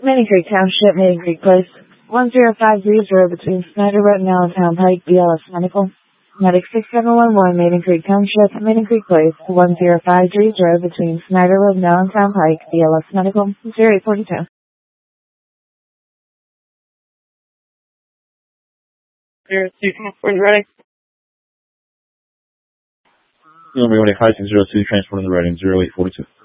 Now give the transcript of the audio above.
Maiden Creek Township, Maiden Creek Place, 10530 between Snyder Road and Allentown Pike, BLS Medical. Medic 6711, Maiden Creek Township, Maiden Creek Place, 10530 between Snyder Road and Allentown Pike, BLS Medical, 0842. Here, transport ready. High 02, transport in the reading, 0842.